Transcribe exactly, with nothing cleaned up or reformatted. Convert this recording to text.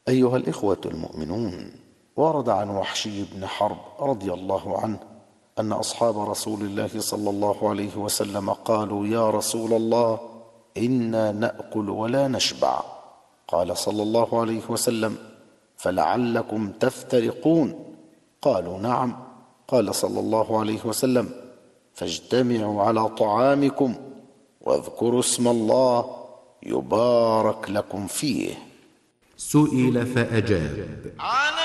أيها الإخوة المؤمنون، ورد عن وحشي بن حرب رضي الله عنه أن أصحاب رسول الله صلى الله عليه وسلم قالوا: يا رسول الله، إنا نأكل ولا نشبع. قال صلى الله عليه وسلم: فلعلكم تفترقون. قالوا: نعم. قال صلى الله عليه وسلم: فاجتمعوا على طعامكم واذكروا اسم الله يبارك لكم فيه. سئل فأجاب: